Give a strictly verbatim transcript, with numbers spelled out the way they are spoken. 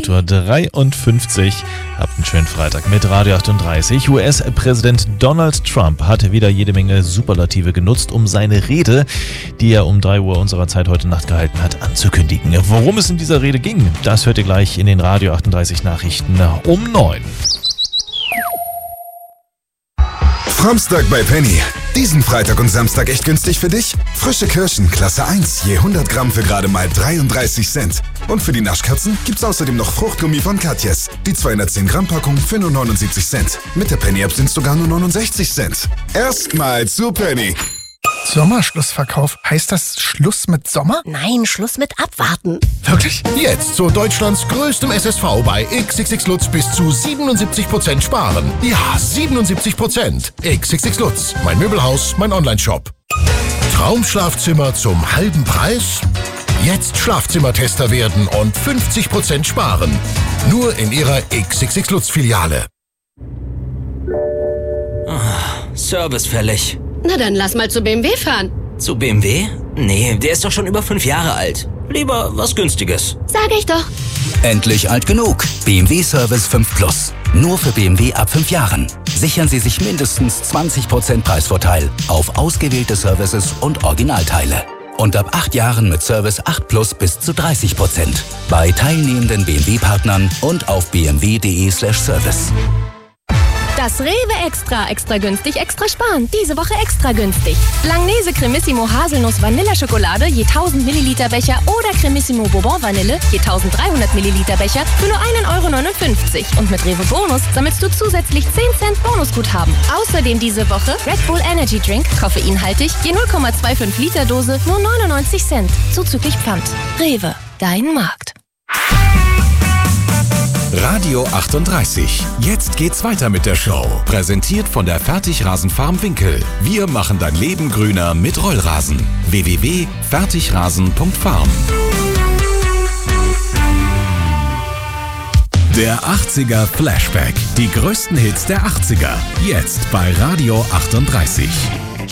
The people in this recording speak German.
acht Uhr dreiundfünfzig. Habt einen schönen Freitag mit Radio achtunddreißig. U S-Präsident Donald Trump hat wieder jede Menge Superlative genutzt, um seine Rede, die er um drei Uhr unserer Zeit heute Nacht gehalten hat, anzukündigen. Worum es in dieser Rede ging, das hört ihr gleich in den Radio achtunddreißig Nachrichten um neun. Samstag bei Penny. Diesen Freitag und Samstag echt günstig für dich? Frische Kirschen, Klasse eins, je hundert Gramm für gerade mal dreiunddreißig Cent. Und für die Naschkatzen gibt's außerdem noch Fruchtgummi von Katjes. Die zweihundertzehn Gramm Packung für nur neunundsiebzig Cent. Mit der Penny-App sind's sogar nur neunundsechzig Cent. Erstmal zu Penny. Sommerschlussverkauf. Heißt das Schluss mit Sommer? Nein, Schluss mit Abwarten. Wirklich? Jetzt zu Deutschlands größtem S S V bei X X X Lutz bis zu siebenundsiebzig Prozent sparen. Ja, siebenundsiebzig Prozent. X X X Lutz, mein Möbelhaus, mein Onlineshop. Traumschlafzimmer zum halben Preis? Jetzt Schlafzimmertester werden und fünfzig Prozent sparen. Nur in Ihrer X X X Lutz Filiale. Oh, Service fällig. Na dann lass mal zu B M W fahren. Zu B M W? Nee, der ist doch schon über fünf Jahre alt. Lieber was Günstiges. Sag ich doch. Endlich alt genug. B M W Service fünf Plus. Nur für B M W ab fünf Jahren. Sichern Sie sich mindestens zwanzig Prozent Preisvorteil auf ausgewählte Services und Originalteile. Und ab acht Jahren mit Service acht Plus bis zu dreißig Prozent. Bei teilnehmenden B M W-Partnern und auf b m w punkt d e slash service. Das Rewe Extra, extra günstig, extra sparen. Diese Woche extra günstig. Langnese Cremissimo Haselnuss Vanilleschokolade je tausend Milliliter Becher oder Cremissimo Bourbon Vanille je tausenddreihundert Milliliter Becher für nur ein Euro neunundfünfzig. Und mit Rewe Bonus sammelst du zusätzlich zehn Cent Bonusguthaben. Außerdem diese Woche Red Bull Energy Drink, koffeinhaltig, je null Komma fünfundzwanzig Liter Dose, nur neunundneunzig Cent. Zuzüglich Pfand. Rewe, dein Markt. Radio achtunddreißig. Jetzt geht's weiter mit der Show. Präsentiert von der Fertigrasenfarm Winkel. Wir machen dein Leben grüner mit Rollrasen. w w w punkt fertigrasen punkt farm. Der achtziger Flashback. Die größten Hits der achtziger. Jetzt bei Radio achtunddreißig.